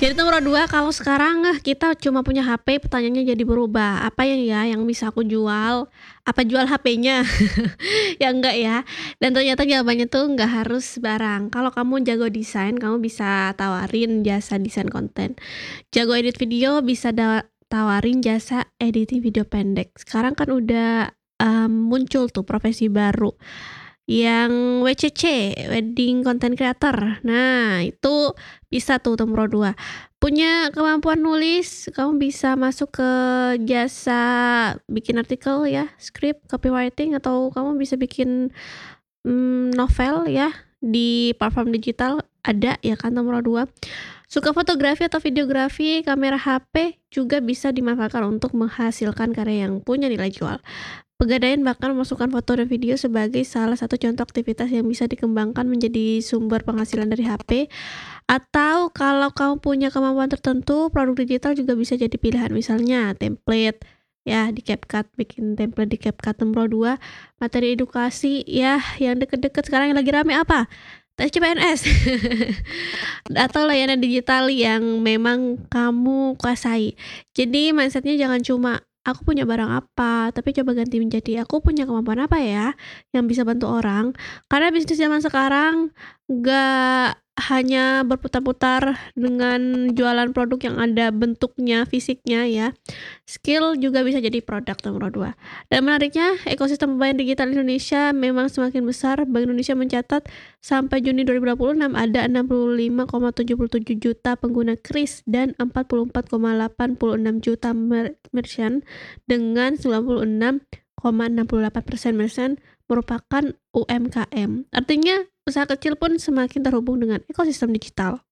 Jadi nomor 2 kalau sekarang kita cuma punya HP, pertanyaannya jadi berubah, apa yang bisa aku jual? Apa jual HP-nya? Ya enggak ya, dan ternyata jawabannya tuh nggak harus barang. Kalau kamu jago desain, kamu bisa tawarin jasa desain konten. Jago edit video, bisa tawarin jasa editing video pendek. Sekarang kan udah, muncul tuh profesi baru yang WCC, Wedding Content Creator. Nah, itu bisa tuh nomor 2. Punya kemampuan nulis, kamu bisa masuk ke jasa bikin artikel ya, script, copywriting, atau kamu bisa bikin, novel ya, di platform digital ada ya kan nomor 2. Suka fotografi atau videografi, kamera HP juga bisa dimanfaatkan untuk menghasilkan karya yang punya nilai jual. Pegadaian bahkan memasukkan foto dan video sebagai salah satu contoh aktivitas yang bisa dikembangkan menjadi sumber penghasilan dari HP. Atau kalau kamu punya kemampuan tertentu, produk digital juga bisa jadi pilihan. Misalnya template ya di CapCut, bikin template di CapCut. Nomor 2, materi edukasi ya yang deket-deket sekarang yang lagi rame apa? Tes CPNS atau layanan digital yang memang kamu kuasai. Jadi mindsetnya jangan cuma aku punya barang apa, tapi coba ganti menjadi aku punya kemampuan apa ya yang bisa bantu orang. Karena bisnis zaman sekarang nggak hanya berputar-putar dengan jualan produk yang ada bentuknya, fisiknya ya. Skill juga bisa jadi produk nomor 2. Dan menariknya, ekosistem pembayaran digital Indonesia memang semakin besar. Bank Indonesia mencatat sampai Juni 2026 ada 65,77 juta pengguna KRIS dan 44,86 juta merchant dengan 96,68% merchant merupakan UMKM. Artinya, usaha kecil pun semakin terhubung dengan ekosistem digital.